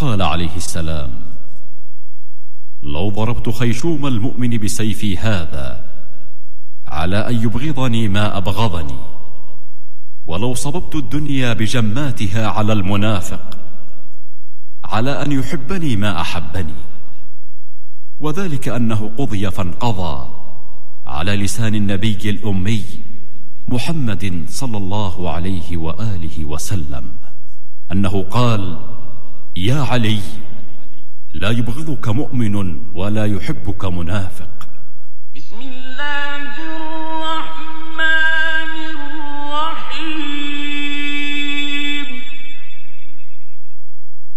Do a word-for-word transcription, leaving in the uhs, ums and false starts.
قال عليه السلام: لو ضربت خيشوم المؤمن بسيفي هذا على أن يبغضني ما أبغضني، ولو صببت الدنيا بجماتها على المنافق على أن يحبني ما أحبني، وذلك أنه قضي فانقضى على لسان النبي الأمي محمد صلى الله عليه وآله وسلم أنه قال: يا علي، لا يبغضك مؤمن ولا يحبك منافق.